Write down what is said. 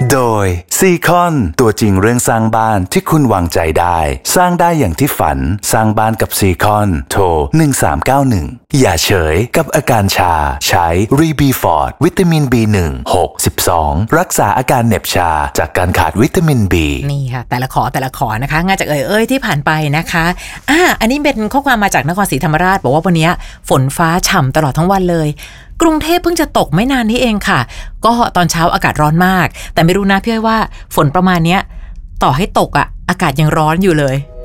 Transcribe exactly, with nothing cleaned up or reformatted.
โดยซีคอนตัวจริงเรื่องสร้างบ้านที่คุณวางใจได้สร้างได้อย่างที่ฝันสร้างบ้านกับซีคอนโทรหนึ่งสามเก้าหนึ่งอย่าเฉยกับอาการชาใช้รีบีฟอร์ดวิตามิน บี หนึ่ง หก สิบสองรักษาอาการเหน็บชาจากการขาดวิตามิน B นี่ค่ะแต่ละขอแต่ละขอนะคะงานจากเอ่ยเอ้ยที่ผ่านไปนะคะอ่าอันนี้เป็นข้อความมาจากนครศรีธรรมราชบอกว่าวันนี้ฝนฟ้าฉ่ำตลอดทั้งวันเลยกรุงเทพเพิ่งจะตกไม่นานนี้เองค่ะก็ตอนเช้าอากาศร้อนมากแต่ไม่รู้นะพี่อ้อยว่าฝนประมาณเนี้ยต่อให้ตกอ่ะอากาศยังร้อนอยู่เลย